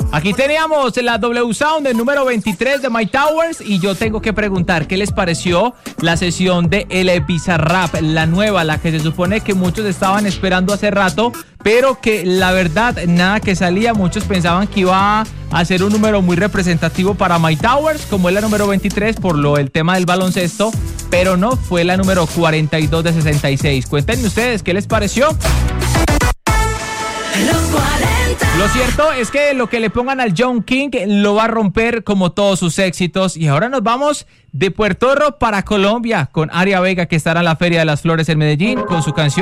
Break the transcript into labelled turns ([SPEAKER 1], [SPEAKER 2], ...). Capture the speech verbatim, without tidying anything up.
[SPEAKER 1] Aquí teníamos la W Sound del número veintitrés de My Towers y yo tengo que preguntar qué les pareció la sesión de El Bizarrap, la nueva, la que se supone que muchos estaban esperando hace rato, pero que la verdad nada que salía, muchos pensaban que iba a ser un número muy representativo para My Towers, como es la número veintitrés por lo el tema del baloncesto, pero no, fue la número cuarenta y dos de sesenta y seis. Cuéntenme ustedes qué les pareció.
[SPEAKER 2] Los cuarenta.
[SPEAKER 1] Lo cierto es que lo que le pongan al John King lo va a romper como todos sus éxitos. Y ahora nos vamos de Puerto Rico para Colombia con Aria Vega, que estará en la Feria de las Flores en Medellín con su canción